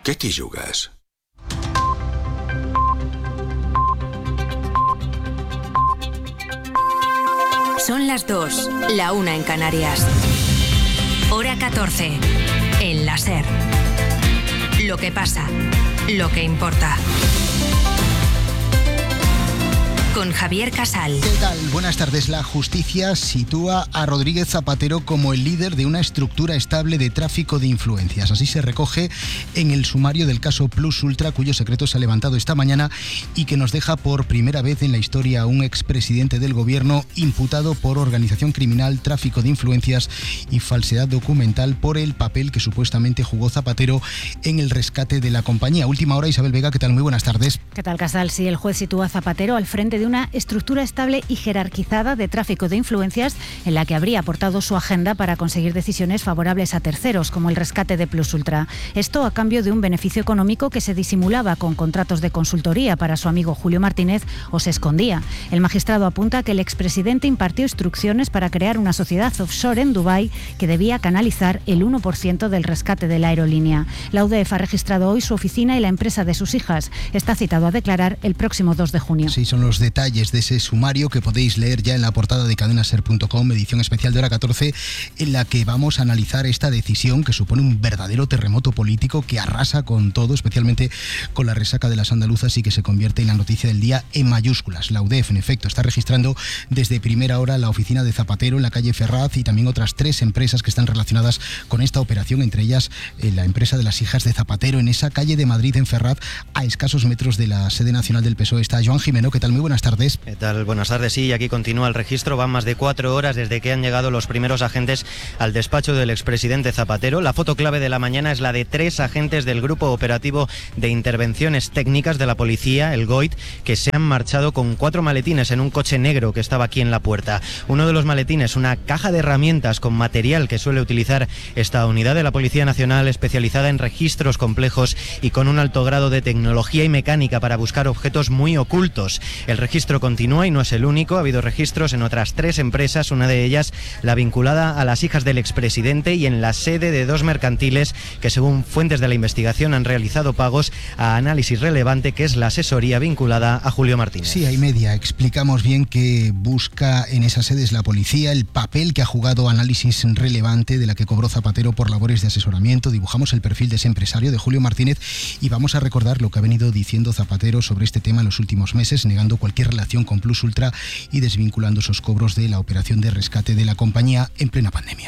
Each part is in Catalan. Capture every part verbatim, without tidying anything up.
Què t'hi jugues? Son las dos, la una en Canarias. Hora catorce, en la SER. Lo que pasa, lo que importa. Con Javier Casal. ¿Qué tal? Buenas tardes. La justicia sitúa a Rodríguez Zapatero como el líder de una estructura estable de tráfico de influencias. Así se recoge en el sumario del caso Plus Ultra, cuyo secreto se ha levantado esta mañana y que nos deja por primera vez en la historia a un expresidente del gobierno imputado por organización criminal, tráfico de influencias y falsedad documental por el papel que supuestamente jugó Zapatero en el rescate de la compañía. Última hora, Isabel Vega, ¿qué tal? Muy buenas tardes. ¿Qué tal, Casal? Sí, el juez sitúa a Zapatero al frente de una estructura estable y jerarquizada de tráfico de influencias en la que habría aportado su agenda para conseguir decisiones favorables a terceros, como el rescate de Plus Ultra. Esto a cambio de un beneficio económico que se disimulaba con contratos de consultoría para su amigo Julio Martínez o se escondía. El magistrado apunta que el expresidente impartió instrucciones para crear una sociedad offshore en Dubái que debía canalizar el uno por ciento del rescate de la aerolínea. La U D E F ha registrado hoy su oficina y la empresa de sus hijas. Está citado a declarar el próximo dos de junio. Sí, son los detalles de ese sumario que podéis leer ya en la portada de cadena ser punto com, edición especial de Hora catorce, en la que vamos a analizar esta decisión que supone un verdadero terremoto político que arrasa con todo, especialmente con la resaca de las andaluzas, y que se convierte en la noticia del día en mayúsculas. La U D E F, en efecto, está registrando desde primera hora la oficina de Zapatero en la calle Ferraz y también otras tres empresas que están relacionadas con esta operación, entre ellas eh, la empresa de las hijas de Zapatero, en esa calle de Madrid, en Ferraz, a escasos metros de la sede nacional del P S O E. Está Joan Jimeno. ¿Qué tal? Muy buenas tardes. ¿Qué tal? Buenas tardes. Sí, aquí continúa el registro. Van más de cuatro horas desde que han llegado los primeros agentes al despacho del expresidente Zapatero. La foto clave de la mañana es la de tres agentes del Grupo Operativo de Intervenciones Técnicas de la Policía, el GOIT, que se han marchado con cuatro maletines en un coche negro que estaba aquí en la puerta. Uno de los maletines, una caja de herramientas con material que suele utilizar esta unidad de la Policía Nacional especializada en registros complejos y con un alto grado de tecnología y mecánica para buscar objetos muy ocultos. El registro continúa y no es el único. Ha habido registros en otras tres empresas, una de ellas la vinculada a las hijas del expresidente y en la sede de dos mercantiles que, según fuentes de la investigación, han realizado pagos a Análisis Relevante, que es la asesoría vinculada a Julio Martínez. Sí, hay media. Explicamos bien que busca en esas sedes la policía, el papel que ha jugado Análisis Relevante, de la que cobró Zapatero por labores de asesoramiento. Dibujamos el perfil de ese empresario, de Julio Martínez, y vamos a recordar lo que ha venido diciendo Zapatero sobre este tema en los últimos meses, negando cualquier relación con Plus Ultra y desvinculando esos cobros de la operación de rescate de la compañía en plena pandemia.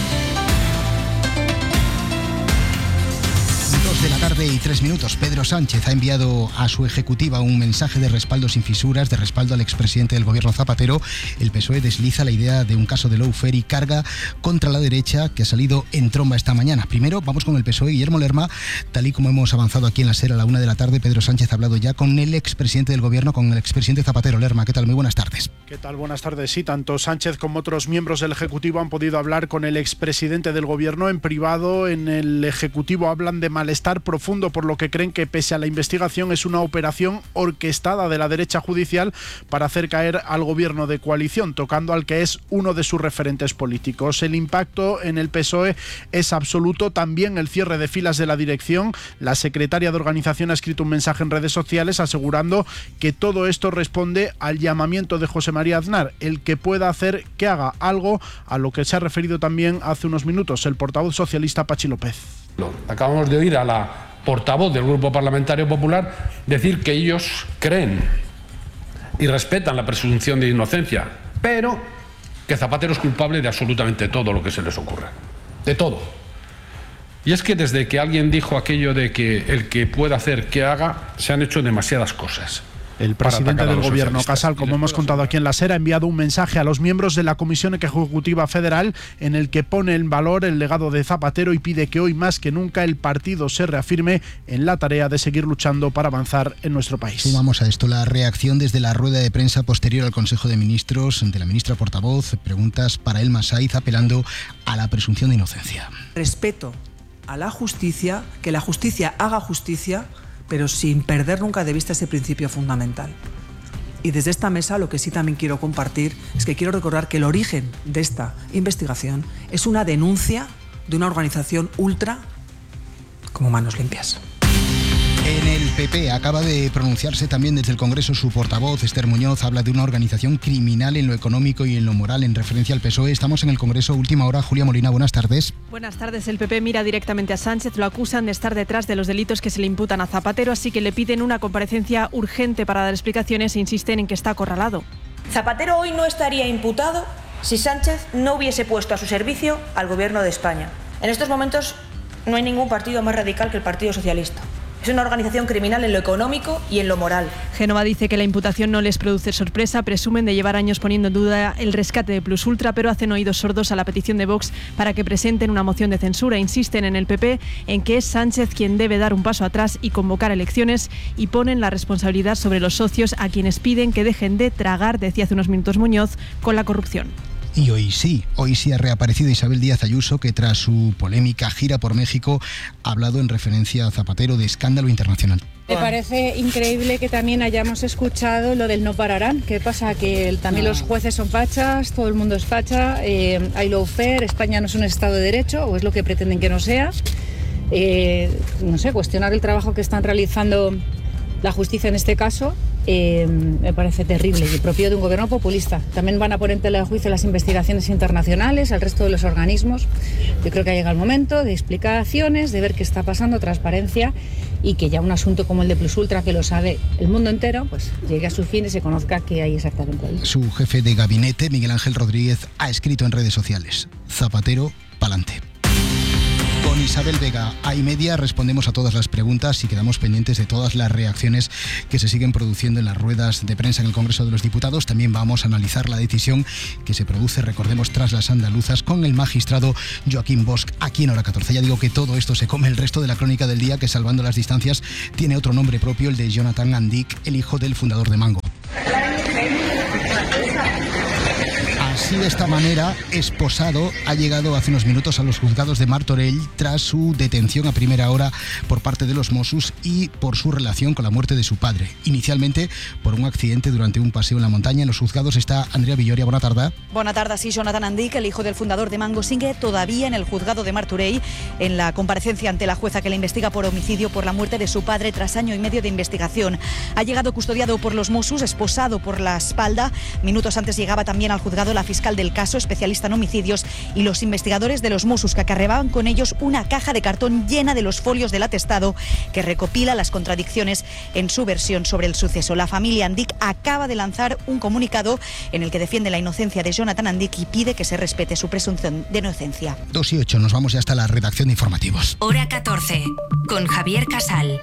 Dos de la tarde y tres minutos. Pedro Sánchez ha enviado a su ejecutiva un mensaje de respaldo sin fisuras, de respaldo al expresidente del gobierno Zapatero. El P S O E desliza la idea de un caso de lawfare y carga contra la derecha, que ha salido en tromba esta mañana. Primero vamos con el P S O E. Guillermo Lerma, tal y como hemos avanzado aquí en la SER a la una de la tarde, Pedro Sánchez ha hablado ya con el expresidente del gobierno, con el expresidente Zapatero. Lerma, ¿qué tal? Muy buenas tardes. ¿Qué tal? Buenas tardes. Sí, tanto Sánchez como otros miembros del Ejecutivo han podido hablar con el expresidente del gobierno en privado. En el Ejecutivo hablan de malestar profundo por lo que creen que, pese a la investigación, es una operación orquestada de la derecha judicial para hacer caer al gobierno de coalición, tocando al que es uno de sus referentes políticos. El impacto en el P S O E es absoluto, también el cierre de filas de la dirección. La secretaria de organización ha escrito un mensaje en redes sociales asegurando que todo esto responde al llamamiento de José María Aznar, el que pueda hacer que haga algo, a lo que se ha referido también hace unos minutos el portavoz socialista Pachi López. Acabamos de oír a la portavoz del Grupo Parlamentario Popular decir que ellos creen y respetan la presunción de inocencia, pero que Zapatero es culpable de absolutamente todo lo que se les ocurra. De todo. Y es que desde que alguien dijo aquello de que el que pueda hacer que haga, se han hecho demasiadas cosas. El presidente del gobierno, Casal, como hemos contado aquí en la SER, ha enviado un mensaje a los miembros de la Comisión Ejecutiva Federal en el que pone en valor el legado de Zapatero y pide que hoy más que nunca el partido se reafirme en la tarea de seguir luchando para avanzar en nuestro país. Sumamos a esto la reacción desde la rueda de prensa posterior al Consejo de Ministros de la ministra portavoz. Preguntas para Elma Saiz apelando a la presunción de inocencia. Respeto a la justicia, que la justicia haga justicia, pero sin perder nunca de vista ese principio fundamental. Y desde esta mesa lo que sí también quiero compartir es que quiero recordar que el origen de esta investigación es una denuncia de una organización ultra como Manos Limpias. En el P P acaba de pronunciarse también desde el Congreso su portavoz, Esther Muñoz, habla de una organización criminal en lo económico y en lo moral en referencia al P S O E. Estamos en el Congreso, última hora. Julia Molina, buenas tardes. Buenas tardes. El P P mira directamente a Sánchez, lo acusan de estar detrás de los delitos que se le imputan a Zapatero, así que le piden una comparecencia urgente para dar explicaciones e insisten en que está acorralado. Zapatero hoy no estaría imputado si Sánchez no hubiese puesto a su servicio al Gobierno de España. En estos momentos no hay ningún partido más radical que el Partido Socialista. Es una organización criminal en lo económico y en lo moral. Génova dice que la imputación no les produce sorpresa, presumen de llevar años poniendo en duda el rescate de Plus Ultra, pero hacen oídos sordos a la petición de Vox para que presenten una moción de censura. Insisten en el P P en que es Sánchez quien debe dar un paso atrás y convocar elecciones, y ponen la responsabilidad sobre los socios, a quienes piden que dejen de tragar, decía hace unos minutos Muñoz, con la corrupción. Y hoy sí, hoy sí ha reaparecido Isabel Díaz Ayuso, que tras su polémica gira por México ha hablado en referencia a Zapatero de escándalo internacional. Me parece increíble que también hayamos escuchado lo del no pararán. ¿Qué pasa? Que el, también los jueces son fachas, todo el mundo es facha, eh, hay lawfare, España no es un Estado de Derecho, o es lo que pretenden que no sea. Eh, no sé, cuestionar el trabajo que están realizando la justicia en este caso eh, me parece terrible y propio de un gobierno populista. También van a poner en tela de juicio las investigaciones internacionales, al resto de los organismos. Yo creo que ha llegado el momento de explicaciones, de ver qué está pasando, transparencia, y que ya un asunto como el de Plus Ultra, que lo sabe el mundo entero, pues llegue a su fin y se conozca qué hay exactamente ahí. Su jefe de gabinete, Miguel Ángel Rodríguez, ha escrito en redes sociales: Zapatero, pa'lante. Con Isabel Vega a y media respondemos a todas las preguntas y quedamos pendientes de todas las reacciones que se siguen produciendo en las ruedas de prensa en el Congreso de los Diputados. También vamos a analizar la decisión que se produce, recordemos, tras las andaluzas, con el magistrado Joaquín Bosch aquí en Hora catorce. Ya digo que todo esto se come el resto de la crónica del día, que, salvando las distancias, tiene otro nombre propio, el de Jonathan Andic, el hijo del fundador de Mango. Así, de esta manera, esposado ha llegado hace unos minutos a los juzgados de Martorell tras su detención a primera hora por parte de los Mossos y por su relación con la muerte de su padre. Inicialmente por un accidente durante un paseo en la montaña. En los juzgados está Andrea Villoria. Buena tarde. Buena tarde. Sí, Jonathan Andic, el hijo del fundador de Mango, sigue todavía en el juzgado de Martorell en la comparecencia ante la jueza que le investiga por homicidio por la muerte de su padre tras año y medio de investigación. Ha llegado custodiado por los Mossos, esposado por la espalda. Minutos antes llegaba también al juzgado la fiscal del caso, especialista en homicidios, y los investigadores de los Mossos, que acarreaban con ellos una caja de cartón llena de los folios del atestado que recopila las contradicciones en su versión sobre el suceso. La familia Andic acaba de lanzar un comunicado en el que defiende la inocencia de Jonathan Andic y pide que se respete su presunción de inocencia. dos y ocho, nos vamos ya hasta la redacción de informativos. Hora catorce, con Javier Casal.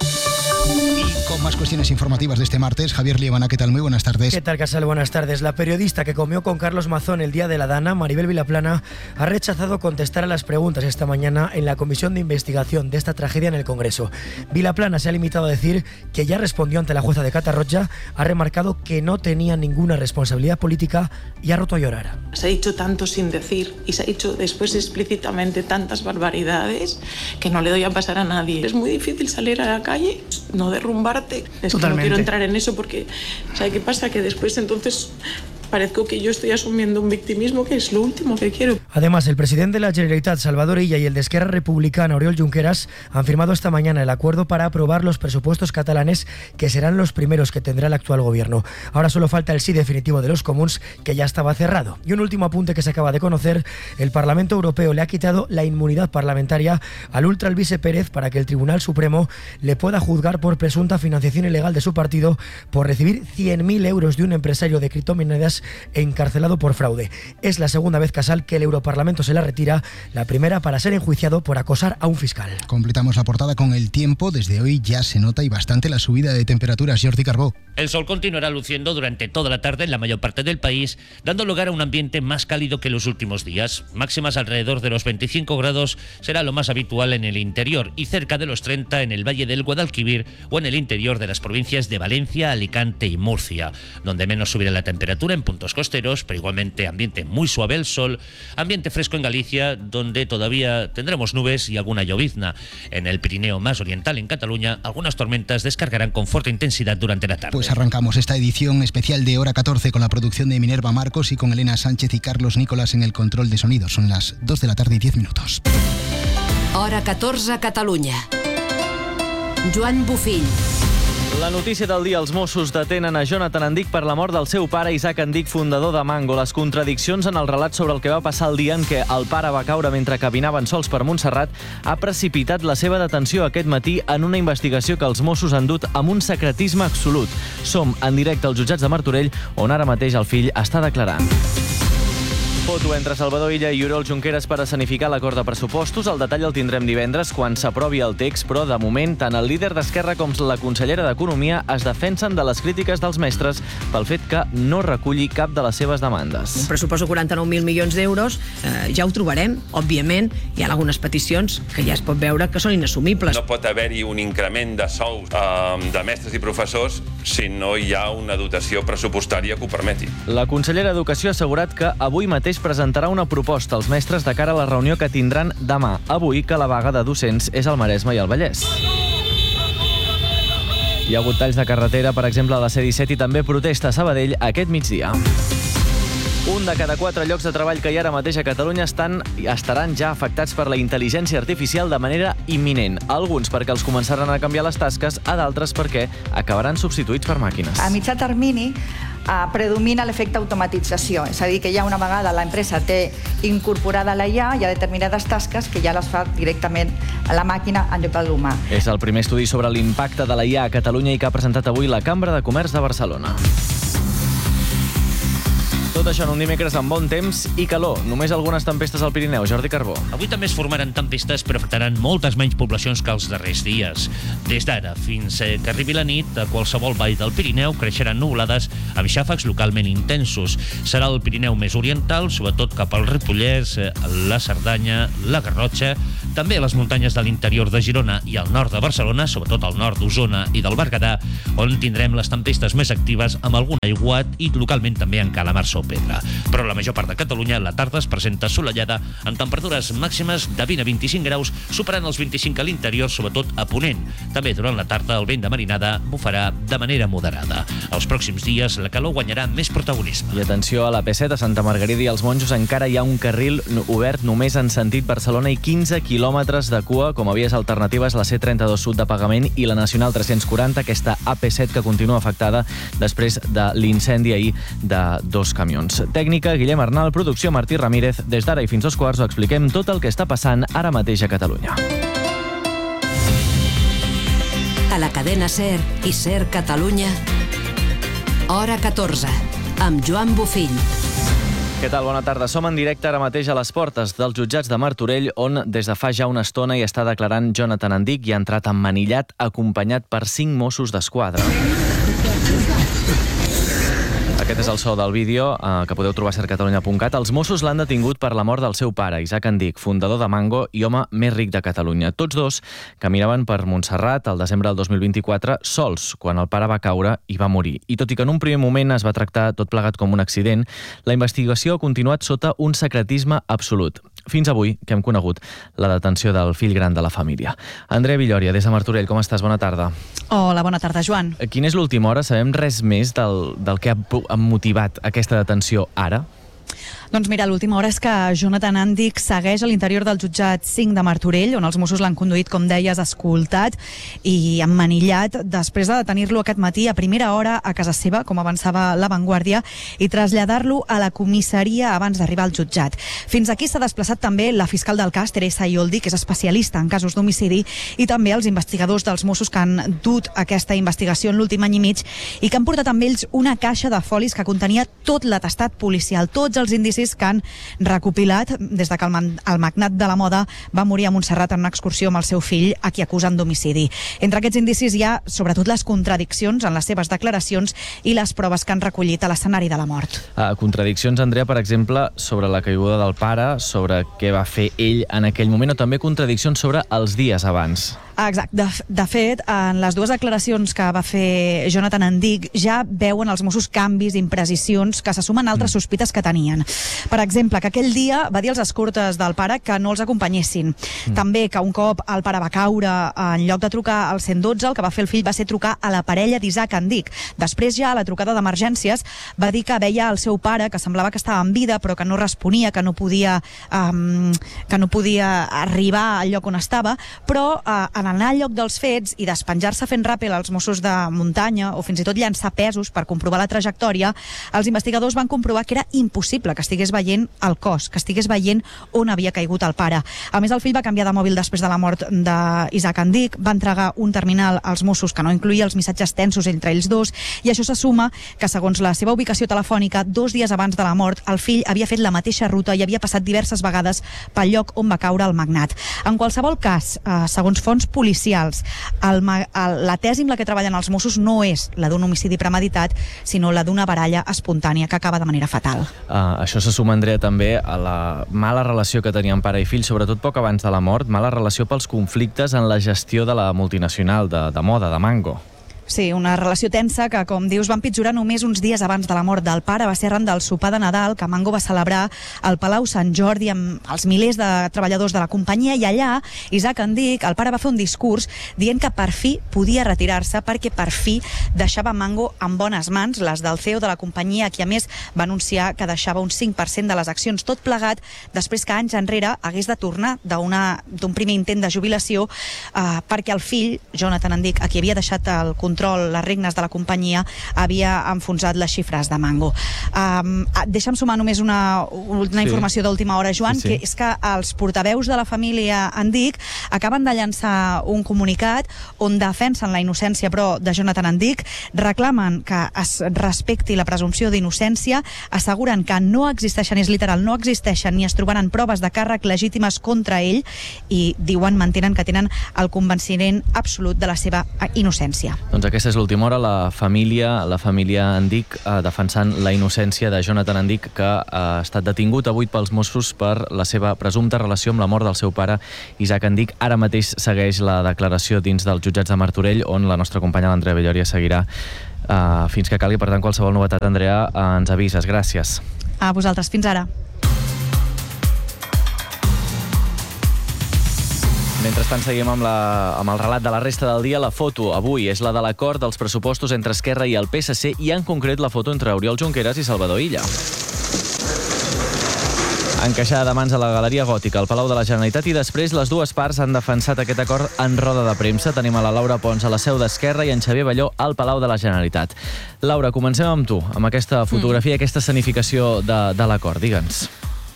Y con más cuestiones informativas de este martes, Javier Liebana, ¿qué tal? Muy buenas tardes. ¿Qué tal, Casal? Buenas tardes. La periodista que comió con Carlos Mazón el día de la Dana, Maribel Vilaplana, ha rechazado contestar a las preguntas esta mañana en la comisión de investigación de esta tragedia en el Congreso. Vilaplana se ha limitado a decir que ya respondió ante la jueza de Catarroja, ha remarcado que no tenía ninguna responsabilidad política y ha roto a llorar. Se ha dicho tanto sin decir y se ha dicho después explícitamente tantas barbaridades que no le doy a pasar a nadie. Es muy difícil salir a la calle, no derrumbarte. Es que no quiero entrar en eso porque, ¿sabe qué pasa? Que después entonces parezco que yo estoy asumiendo un victimismo que es lo último que quiero. Además, el presidente de la Generalitat, Salvador Illa, y el de Esquerra Republicana, Oriol Junqueras, han firmado esta mañana el acuerdo para aprobar los presupuestos catalanes, que serán los primeros que tendrá el actual gobierno. Ahora solo falta el sí definitivo de los comuns, que ya estaba cerrado. Y un último apunte que se acaba de conocer: el Parlamento Europeo le ha quitado la inmunidad parlamentaria al ultra Alvise Pérez para que el Tribunal Supremo le pueda juzgar por presunta financiación ilegal de su partido por recibir cien mil euros de un empresario de criptomonedas encarcelado por fraude. Es la segunda vez, Casal, que el Europarlamento se la retira, la primera para ser enjuiciado por acosar a un fiscal. Completamos la portada con el tiempo. Desde hoy ya se nota y bastante la subida de temperaturas. Jordi Carbó. El sol continuará luciendo durante toda la tarde en la mayor parte del país, dando lugar a un ambiente más cálido que los últimos días. Máximas alrededor de los veinticinco grados será lo más habitual en el interior y cerca de los treinta en el Valle del Guadalquivir o en el interior de las provincias de Valencia, Alicante y Murcia, donde menos subirá la temperatura en puntos costeros, pero igualmente ambiente muy suave el sol, ambiente fresco en Galicia, donde todavía tendremos nubes y alguna llovizna. En el Pirineo más oriental, en Cataluña, algunas tormentas descargarán con fuerte intensidad durante la tarde. Pues arrancamos esta edición especial de Hora catorce con la producción de Minerva Marcos y con Elena Sánchez y Carlos Nicolás en el control de sonido. Son las dos de la tarde y diez minutos. Hora catorze, Catalunya. Joan Bufill. La notícia del dia: els Mossos detenen a Jonathan Andic per la mort del seu pare, Isaac Andic, fundador de Mango. Les contradiccions en el relat sobre el que va passar el dia en què el pare va caure mentre caminaven sols per Montserrat ha precipitat la seva detenció aquest matí en una investigació que els Mossos han dut amb un secretisme absolut. Som en directe als jutjats de Martorell, on ara mateix el fill està declarant. Foto entre Salvador Illa i Oriol Junqueras per escenificar l'acord de pressupostos. El detall el tindrem divendres quan s'aprovi el text, però de moment tant el líder d'Esquerra com la consellera d'Economia es defensen de les crítiques dels mestres pel fet que no reculli cap de les seves demandes. Un pressupost de quaranta-nou mil milions d'euros, eh, ja ho trobarem, òbviament. Hi ha algunes peticions que ja es pot veure que són inassumibles. No pot haver-hi un increment de sous eh, de mestres i professors si no hi ha una dotació pressupostària que ho permeti. La consellera d'Educació ha assegurat que avui mateix presentarà una proposta als mestres de cara a la reunió que tindran demà, avui, que la vaga de docents és al Maresme i al Vallès. Hi ha hagut talls de carretera, per exemple, a la C disset i també protesta a Sabadell aquest migdia. Un de cada quatre llocs de treball que hi ha ara mateix a Catalunya estan, estaran ja afectats per la intel·ligència artificial de manera imminent. Alguns perquè els començaran a canviar les tasques, a d'altres perquè acabaran substituïts per màquines. A mitjà termini Uh, predomina l'efecte automatització, és a dir, que ja una vegada l'empresa té incorporada la I A, hi ha determinades tasques que ja les fa directament a la màquina en lloc de l'humà. És el primer estudi sobre l'impacte de la I A a Catalunya i que ha presentat avui la Cambra de Comerç de Barcelona. Tot això en un dimecres amb bon temps i calor. Només algunes tempestes al Pirineu. Jordi Carbó. Avui també es formaran tempestes, però afectaran moltes menys poblacions que els darrers dies. Des d'ara fins que arribi la nit, a qualsevol vall del Pirineu creixeran nuvolades amb xàfecs localment intensos. Serà el Pirineu més oriental, sobretot cap al Ripollès, la Cerdanya, la Garrotxa, també a les muntanyes de l'interior de Girona i al nord de Barcelona, sobretot al nord d'Osona i del Berguedà, on tindrem les tempestes més actives amb algun aiguat i localment també en calamarsa o pedra. Però la major part de Catalunya la tarda es presenta assolellada amb temperatures màximes de vint a vint-i-cinc graus, superant els vint-i-cinc a l'interior, sobretot a Ponent. També durant la tarda el vent de marinada bufarà de manera moderada. Els pròxims dies la calor guanyarà més protagonisme. I atenció, a la P set a Santa Margarida i als Monjos encara hi ha un carril obert només en sentit Barcelona i quinze quilòmetres de cua com a vies alternatives, la C trenta-dos Sud de pagament i la Nacional tres-cents quaranta, aquesta A P set que continua afectada després de l'incendi ahir de dos camions. Tècnica, Guillem Arnal, producció, Martí Ramírez. Des d'ara i fins dos quarts ho expliquem tot el que està passant ara mateix a Catalunya. A la cadena SER i SER Catalunya, hora catorze, amb Joan Bufill. Què tal? Bona tarda. Som en directe ara mateix a les portes dels jutjats de Martorell, on des de fa ja una estona hi està declarant Jonathan Andic i ha entrat emmanillat, acompanyat per cinc Mossos d'Esquadra. Aquest és el so del vídeo eh, que podeu trobar a ser catalunya punt cat. Els Mossos l'han detingut per la mort del seu pare, Isaac Andic, fundador de Mango i home més ric de Catalunya. Tots dos caminaven per Montserrat el desembre del dos mil vint-i-quatre sols, quan el pare va caure i va morir. I tot i que en un primer moment es va tractar tot plegat com un accident, la investigació ha continuat sota un secretisme absolut. Fins avui que hem conegut la detenció del fill gran de la família. Andrea Villòria, des de Martorell, com estàs? Bona tarda. Hola, bona tarda, Joan. Quina és l'última hora? Sabem res més del, del que ha ha motivat aquesta detenció ara? Doncs mira, l'última hora és que Jonathan Andic segueix a l'interior del jutjat cinc de Martorell, on els Mossos l'han conduït, com deies, escoltat i emmanillat, després de detenir-lo aquest matí a primera hora a casa seva, com avançava La Vanguardia, i traslladar-lo a la comissaria abans d'arribar al jutjat. Fins aquí s'ha desplaçat també la fiscal del cas, Teresa Ioldi, que és especialista en casos d'homicidi, i també els investigadors dels Mossos que han dut aquesta investigació en l'últim any i mig i que han portat amb ells una caixa de folis que contenia tot l'atestat policial, tots els indicis que han recopilat des de que el, man, el magnat de la moda va morir a Montserrat en una excursió amb el seu fill, a qui acusen d'homicidi. Entre aquests indicis hi ha sobretot les contradiccions en les seves declaracions i les proves que han recollit a l'escenari de la mort. Uh, contradiccions, Andrea, per exemple, sobre la caiguda del pare, sobre què va fer ell en aquell moment, o també contradiccions sobre els dies abans. Exacte. De, de fet, en les dues declaracions que va fer Jonathan Andic ja veuen els Mossos canvis, imprecisions, que se sumen a altres sospites que tenien. Per exemple, que aquell dia va dir als escortes del pare que no els acompanyessin. Mm. També que un cop el pare va caure, en lloc de trucar al cent dotze, el que va fer el fill va ser trucar a la parella d'Isaac Andic. Després ja, a la trucada d'emergències, va dir que veia el seu pare, que semblava que estava en vida, però que no responia, que no podia, um, que no podia arribar al lloc on estava, però uh, en anar al lloc dels fets i despenjar-se fent ràpel als Mossos de muntanya o fins i tot llançar pesos per comprovar la trajectòria, els investigadors van comprovar que era impossible que estigués veient el cos, que estigués veient on havia caigut el pare. A més, el fill va canviar de mòbil després de la mort d'Isaac Andic, va entregar un terminal als Mossos que no incluïa els missatges tensos entre ells dos, i això se suma que, segons la seva ubicació telefònica, dos dies abans de la mort, el fill havia fet la mateixa ruta i havia passat diverses vegades pel lloc on va caure el magnat. En qualsevol cas, eh, segons fonts policials, el, el, la tesi amb la que treballen els Mossos no és la d'un homicidi premeditat, sinó la d'una baralla espontània que acaba de manera fatal. Uh, això se suma, Andrea, també a la mala relació que tenien pare i fill, sobretot poc abans de la mort, mala relació pels conflictes en la gestió de la multinacional de, de moda, de Mango. Sí, una relació tensa que, com dius, va empitjorar només uns dies abans de la mort del pare. Va ser arran del sopar de Nadal que Mango va celebrar al Palau Sant Jordi amb els milers de treballadors de la companyia, i allà Isaac Andic, el pare, va fer un discurs dient que per fi podia retirar-se perquè per fi deixava Mango en bones mans, les del C E O de la companyia, qui a més va anunciar que deixava un cinc per cent de les accions, tot plegat després que anys enrere hagués de tornar d'un primer intent de jubilació eh, perquè el fill, Jonathan Andic, a qui havia deixat el control les regnes de la companyia, havia enfonsat les xifres de Mango. Um, deixa'm sumar només una, una sí. informació d'última hora, Joan, sí, sí. que és que els portaveus de la família Andic acaben de llançar un comunicat on defensen la innocència, però, de Jonathan Andic, reclamen que es respecti la presumpció d'innocència, asseguren que no existeixen, és literal, no existeixen ni es trobaran proves de càrrec legítimes contra ell, i diuen, mantenen que tenen el convenciment absolut de la seva innocència. Doncs aquesta és l'última hora, la família, la família Andic eh, defensant la innocència de Jonathan Andic, que ha estat detingut avui pels Mossos per la seva presumpta relació amb la mort del seu pare, Isaac Andic. Ara mateix segueix la declaració dins dels jutjats de Martorell, on la nostra companya l'Andrea Bellòria seguirà eh, fins que calgui. Per tant, qualsevol novetat, Andrea, eh, ens avises. Gràcies. A vosaltres. Fins ara. Mentrestant seguim amb, la, amb el relat de la resta del dia. La foto avui és la de l'acord dels pressupostos entre Esquerra i el P S C, i en concret la foto entre Oriol Junqueras i Salvador Illa. Encaixada de mans a la Galeria Gòtica, al Palau de la Generalitat, i després les dues parts han defensat aquest acord en roda de premsa. Tenim a la Laura Pons a la seu d'Esquerra i en Xavier Balló al Palau de la Generalitat. Laura, comencem amb tu, amb aquesta fotografia, mm. aquesta escenificació de, de l'acord. Digue'ns.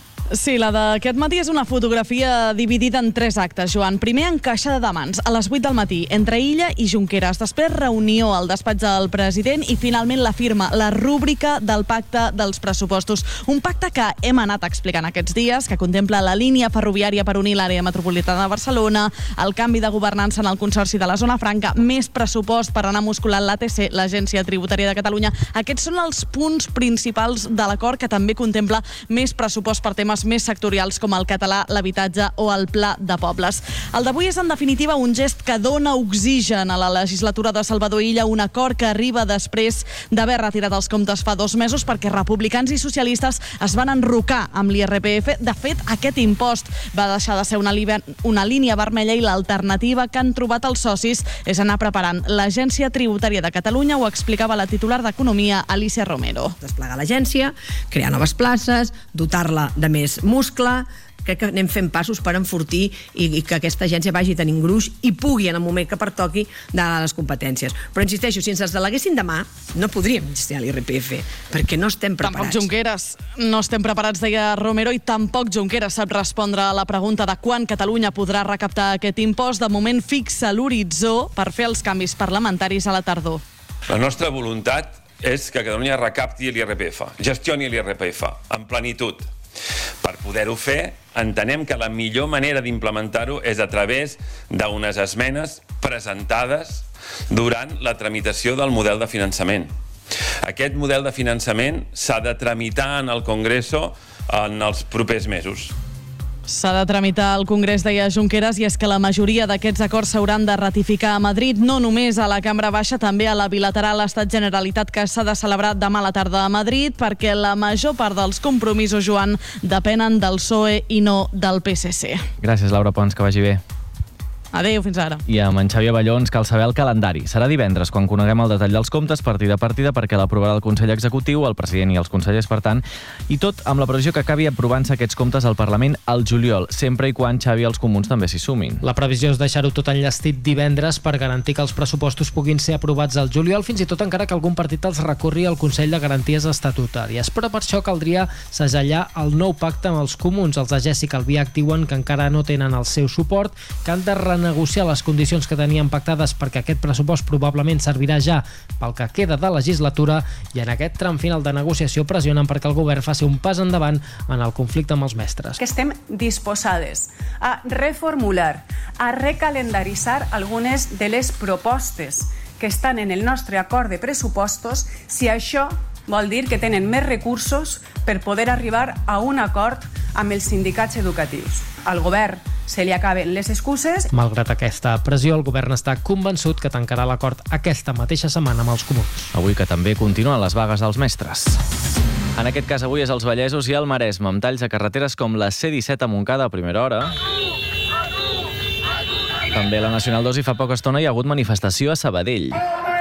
Sí, la d'aquest matí és una fotografia dividida en tres actes, Joan. Primer, encaixada de mans, a les vuit del matí, entre Illa i Junqueras. Després, reunió al despatx del president i, finalment, la firma, la rúbrica del pacte dels pressupostos. Un pacte que hem anat explicant aquests dies, que contempla la línia ferroviària per unir l'àrea metropolitana de Barcelona, el canvi de governança en el Consorci de la Zona Franca, més pressupost per anar musculant l'A T C, l'Agència Tributària de Catalunya. Aquests són els punts principals de l'acord, que també contempla més pressupost per temes més sectorials com el català, l'habitatge o el pla de pobles. El d'avui és, en definitiva, un gest que dona oxigen a la legislatura de Salvador Illa, un acord que arriba després d'haver retirat els comptes fa dos mesos perquè republicans i socialistes es van enrocar amb l'I R P F. De fet, aquest impost va deixar de ser una, una línia vermella, i l'alternativa que han trobat els socis és anar preparant l'Agència Tributària de Catalunya. Ho explicava la titular d'Economia, Alicia Romero. Desplegar l'agència, crear noves places, dotar-la de més muscle. Crec que anem fent passos per enfortir i, i que aquesta agència vagi tenint gruix i pugui, en el moment que pertoqui, de les competències. Però insisteixo, si ens les deleguessin demà, no podríem gestionar l'I R P F, perquè no estem preparats. Tampoc Junqueras. No estem preparats, deia Romero, i tampoc Junqueras sap respondre a la pregunta de quan Catalunya podrà recaptar aquest impost. De moment fixa l'horitzó per fer els canvis parlamentaris a la tardor. La nostra voluntat és que Catalunya recapti l'I R P F, gestioni l'I R P F en plenitud. Per poder-ho fer, entenem que la millor manera d'implementar-ho és a través d'unes esmenes presentades durant la tramitació del model de finançament. Aquest model de finançament s'ha de tramitar en el Congreso en els propers mesos. S'ha de tramitar al Congrés, deia Junqueras, i és que la majoria d'aquests acords s'hauran de ratificar a Madrid, no només a la Cambra Baixa, també a la bilateral Estat-Generalitat, que s'ha de celebrar demà a la tarda a Madrid, perquè la major part dels compromisos, Joan, depenen del P S O E i no del P S C. Gràcies, Laura Pons, que vagi bé. Adéu, fins ara. I amb en Xavier Balló ens cal saber el calendari. Serà divendres quan coneguem el detall dels comptes partida a partida perquè l'aprovarà el Consell Executiu, el president i els consellers, per tant, i tot amb la previsió que acabi aprovant-se aquests comptes al Parlament al juliol, sempre i quan, Xavi, els comuns també s'hi sumin. La previsió és deixar-ho tot enllestit divendres per garantir que els pressupostos puguin ser aprovats al juliol, fins i tot encara que algun partit els recorri al Consell de Garanties Estatutàries. Però per això caldria segellar el nou pacte amb els comuns. Els de Jessica Albiach diuen que encara no tenen el seu suport, que han de renegociar les condicions que tenien pactades perquè aquest pressupost probablement servirà ja pel que queda de legislatura, i en aquest tram final de negociació pressionen perquè el govern faci un pas endavant en el conflicte amb els mestres. Que estem disposades a reformular, a recalendaritzar algunes de les propostes que estan en el nostre acord de pressupostos si això vol dir que tenen més recursos per poder arribar a un acord amb els sindicats educatius. Al govern se li acaben les excuses. Malgrat aquesta pressió, el govern està convençut que tancarà l'acord aquesta mateixa setmana amb els comuns. Avui que també continuen les vagues dels mestres. En aquest cas avui és els Vallesos i el Maresme, amb talls a carreteres com la C disset a Montcada a primera hora. També a la Nacional dos i fa poca estona hi ha hagut manifestació a Sabadell.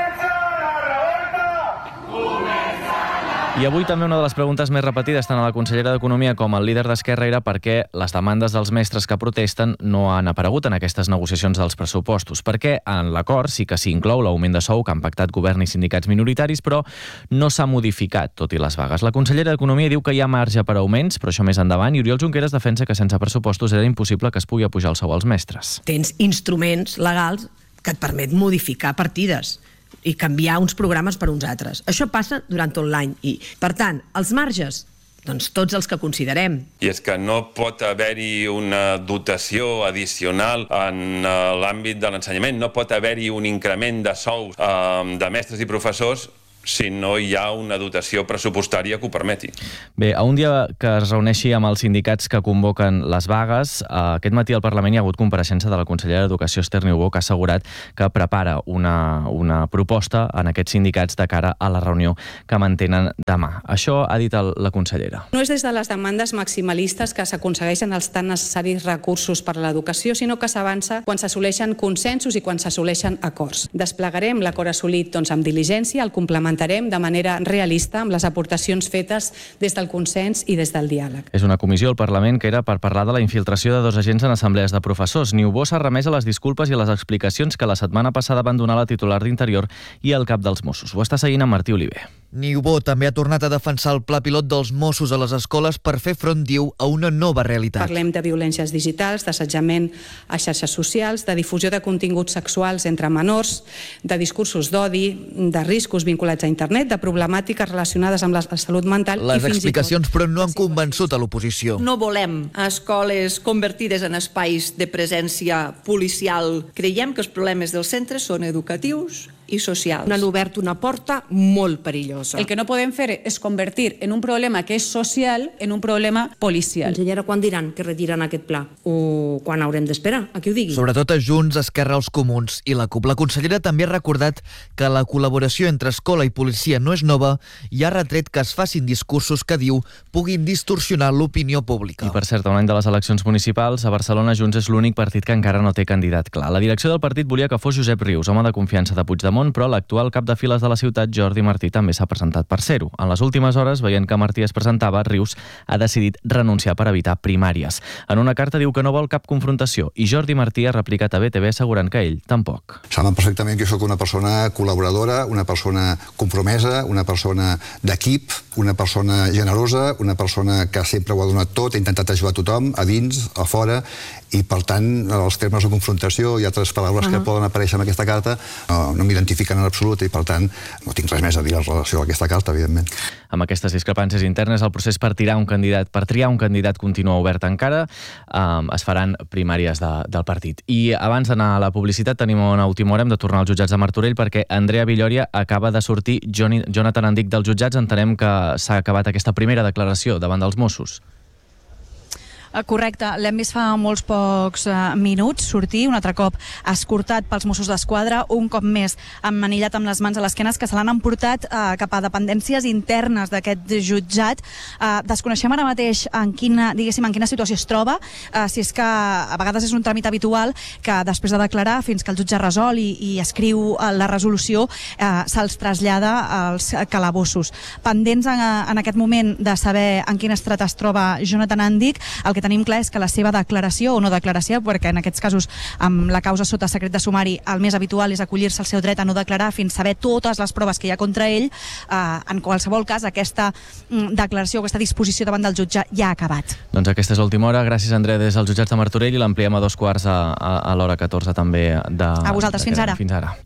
I avui també una de les preguntes més repetides tant a la consellera d'Economia com al líder d'Esquerra era per què les demandes dels mestres que protesten no han aparegut en aquestes negociacions dels pressupostos. Perquè en l'acord sí que s'hi inclou l'augment de sou que han pactat govern i sindicats minoritaris, però no s'ha modificat, tot i les vagues. La consellera d'Economia diu que hi ha marge per augments, però això més endavant, i Oriol Junqueras defensa que sense pressupostos era impossible que es pugui apujar el sou als mestres. Tens instruments legals que et permet modificar partides i canviar uns programes per uns altres. Això passa durant tot l'any i, per tant, els marges, doncs tots els que considerem. I és que no pot haver-hi una dotació addicional en l'àmbit de l'ensenyament, no pot haver-hi un increment de sous eh, de mestres i professors si no hi ha una dotació pressupostària que ho permeti. Bé, a un dia que es reuneixi amb els sindicats que convoquen les vagues, aquest matí al Parlament hi ha hagut compareixença de la consellera d'Educació, Esther Niubó, que ha assegurat que prepara una, una proposta en aquests sindicats de cara a la reunió que mantenen demà. Això ha dit el, la consellera. No és des de les demandes maximalistes que s'aconsegueixen els tan necessaris recursos per a l'educació, sinó que s'avança quan s'assoleixen consensos i quan s'assoleixen acords. Desplegarem l'acord assolit doncs, amb diligència, el complementarem de manera realista amb les aportacions fetes des del consens i des del diàleg. És una comissió al Parlament que era per parlar de la infiltració de dos agents en assemblees de professors. Niubó s'ha remès a les disculpes i a les explicacions que la setmana passada van donar la titular d'Interior i el cap dels Mossos. Ho està seguint amb Martí Oliver. Niubó també ha tornat a defensar el pla pilot dels Mossos a les escoles per fer front, diu, a una nova realitat. Parlem de violències digitals, d'assetjament a xarxes socials, de difusió de continguts sexuals entre menors, de discursos d'odi, de riscos vinculats a internet, de problemàtiques relacionades amb la salut mental. Les i fins explicacions, i tot... però, no han convençut a l'oposició. No volem escoles convertides en espais de presència policial. Creiem que els problemes dels centres són educatius i socials. Han obert una porta molt perillosa. El que no podem fer és convertir en un problema que és social en un problema policial. Consellera, quan diran que retiren aquest pla? O quan haurem d'esperar a que ho digui? Sobretot a Junts, Esquerra, els Comuns i la CUP. La consellera també ha recordat que la col·laboració entre escola i policia no és nova i ha retret que es facin discursos que, diu, puguin distorsionar l'opinió pública. I per cert, a un any de les eleccions municipals, a Barcelona Junts és l'únic partit que encara no té candidat clar. La direcció del partit volia que fos Josep Rius, home de confiança de Puigdemont, però l'actual cap de files de la ciutat, Jordi Martí, també s'ha presentat per ser-ho. En les últimes hores, veient que Martí es presentava, Rius ha decidit renunciar per evitar primàries. En una carta diu que no vol cap confrontació i Jordi Martí ha replicat a B T V assegurant que ell tampoc. Saben perfectament que sóc una persona col·laboradora, una persona compromesa, una persona d'equip, una persona generosa, una persona que sempre ho ha donat tot, ha intentat ajudar a tothom, a dins, a fora, i per tant els termes de confrontació i altres paraules uh-huh. que poden aparèixer en aquesta carta no, no m'identifiquen en absolut i per tant no tinc res més a dir en relació a aquesta carta, evidentment. Amb aquestes discrepàncies internes, el procés per tirar un candidat, per triar un candidat continua obert encara. Um, es faran primàries de, del partit. I abans d'anar a la publicitat tenim una última hora, hem de tornar als jutjats de Martorell perquè Andrea Villoria acaba de sortir. Johnny, Jonathan Andic dels jutjats, entenem que s'ha acabat aquesta primera declaració davant dels Mossos. Correcte, l'hem vist fa molts pocs uh, minuts sortir, un altre cop escortat pels Mossos d'Esquadra, un cop més emmanillat amb les mans a l'esquena, que se l'han emportat uh, cap a dependències internes d'aquest jutjat. Uh, desconeixem ara mateix en quina, diguéssim, en quina situació es troba, uh, si és que a vegades és un tràmit habitual que després de declarar, fins que el jutge resol i, i escriu uh, la resolució, uh, se'ls trasllada als calabossos. Pendents en, en aquest moment de saber en quin estrat es troba Jonathan Andic, el que tenim clar és que la seva declaració o no declaració, perquè en aquests casos amb la causa sota secret de sumari el més habitual és acollir-se al seu dret a no declarar fins saber totes les proves que hi ha contra ell. Uh, en qualsevol cas, aquesta mm, declaració, aquesta disposició davant del jutge ja ha acabat. Doncs aquesta és l'última hora. Gràcies, André, des dels jutjats de Martorell, i l'ampliem a dos quarts a, a, a l'hora catorze també. De, a vosaltres, de, fins ara. Fins ara.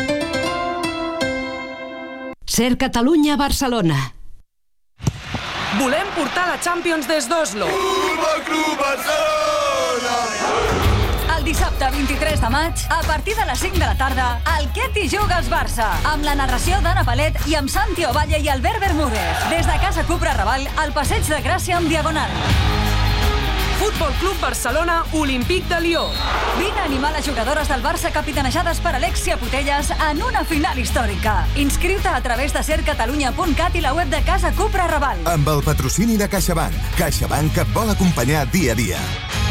Ser Catalunya Barcelona. Volem portar la Champions des d'Oslo. Futbol Club Barcelona! El dissabte vint-i-tres de maig, a partir de les cinc de la tarda, el Què t'hi jugues Barça, amb la narració d'Anna Palet i amb Santi Ovalle i Albert Bermúdez, des de Casa Cupra Raval, al Passeig de Gràcia amb Diagonal. Futbol Club Barcelona, Olímpic de Lió. Vine a animar les jugadores del Barça capitanejades per Alexia Putelles en una final històrica. Inscriu-te a través de ser catalunya punt cat i la web de Casa Cupra Raval. Amb el patrocini de CaixaBank. CaixaBank et vol acompanyar dia a dia.